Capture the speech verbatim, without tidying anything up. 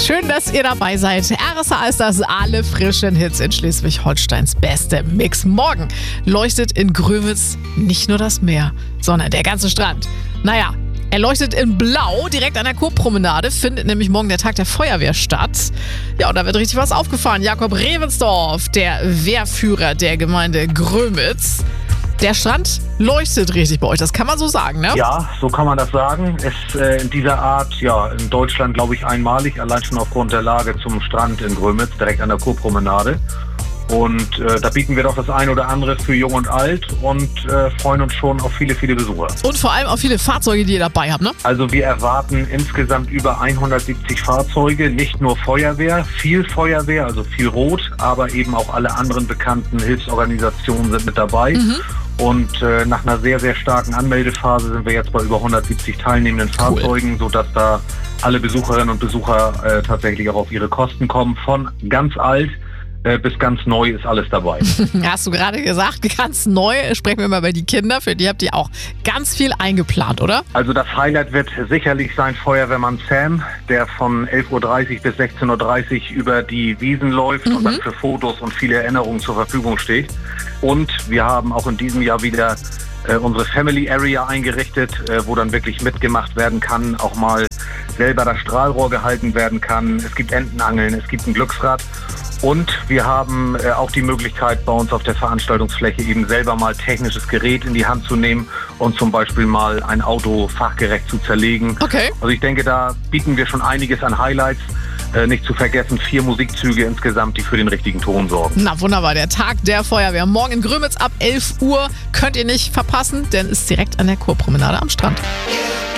Schön, dass ihr dabei seid. R S A ist das alle frischen Hits in Schleswig-Holsteins beste Mix. Morgen leuchtet in Grömitz nicht nur das Meer, sondern der ganze Strand. Naja, er leuchtet in Blau, direkt an der Kurpromenade, findet nämlich morgen der Tag der Feuerwehr statt. Ja, und da wird richtig was aufgefahren. Jakob Revensdorf, der Wehrführer der Gemeinde Grömitz. Der Strand leuchtet richtig bei euch, das kann man so sagen, ne? Ja, so kann man das sagen. Ist äh, in dieser Art ja in Deutschland, glaube ich, einmalig, allein schon aufgrund der Lage zum Strand in Grömitz, direkt an der Kurpromenade. Und äh, da bieten wir doch das ein oder andere für Jung und Alt und äh, freuen uns schon auf viele, viele Besucher. Und vor allem auf viele Fahrzeuge, die ihr dabei habt, ne? Also wir erwarten insgesamt über hundertsiebzig Fahrzeuge, nicht nur Feuerwehr, viel Feuerwehr, also viel Rot, aber eben auch alle anderen bekannten Hilfsorganisationen sind mit dabei. Mhm. Und äh, nach einer sehr, sehr starken Anmeldephase sind wir jetzt bei über hundertsiebzig teilnehmenden Fahrzeugen, cool, sodass da alle Besucherinnen und Besucher äh, tatsächlich auch auf ihre Kosten kommen. Von ganz alt äh, bis ganz neu ist alles dabei. Hast du gerade gesagt, ganz neu. Sprechen wir mal über die Kinder. Für die habt ihr auch ganz viel eingeplant, oder? Also das Highlight wird sicherlich sein Feuerwehrmann Sam, der von elf Uhr dreißig bis sechzehn Uhr dreißig über die Wiesen läuft, mhm, und dann für Fotos und viele Erinnerungen zur Verfügung steht. Und wir haben auch in diesem Jahr wieder äh, unsere Family Area eingerichtet, äh, wo dann wirklich mitgemacht werden kann, auch mal selber das Strahlrohr gehalten werden kann. Es gibt Entenangeln, es gibt ein Glücksrad. Und wir haben äh, auch die Möglichkeit, bei uns auf der Veranstaltungsfläche eben selber mal technisches Gerät in die Hand zu nehmen und zum Beispiel mal ein Auto fachgerecht zu zerlegen. Okay. Also ich denke, da bieten wir schon einiges an Highlights. Äh, nicht zu vergessen, vier Musikzüge insgesamt, die für den richtigen Ton sorgen. Na wunderbar, der Tag der Feuerwehr. Morgen in Grömitz ab elf Uhr könnt ihr nicht verpassen, denn ist direkt an der Kurpromenade am Strand.